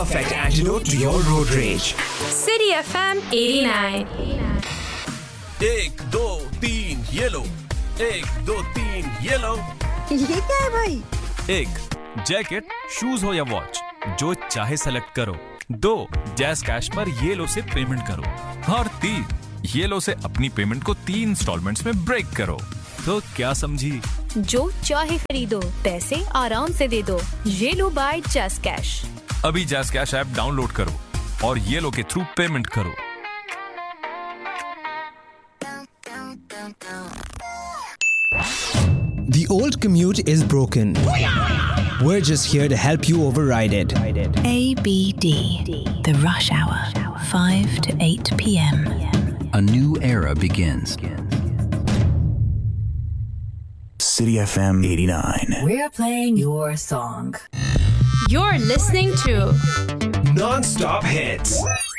Perfect antidote to your road rage. City FM 89. 1 2 3 ये लो 1 2 3 ये लो ये क्या है भाई? 1 जैकेट, शूज हो या वॉच, जो चाहे सेलेक्ट करो। 2 जैज़ कैश पर ये लो से पेमेंट करो। और 3 ये लो से अपनी पेमेंट को 3 इंस्टॉलमेंट्स में ब्रेक करो। तो क्या समझी? जो चाहे खरीदो, पैसे आराम से दे दो। ये लो बाय जैज़ कैश। अभी जैज़ कैश ऐप डाउनलोड करो और ये लो के थ्रू पेमेंट करो। The old commute is broken. We're just here to help you override it. ABD, the rush hour, 5 to 8 p.m. A new era begins. City FM 89. We're playing your song. You're listening to Non-stop hits.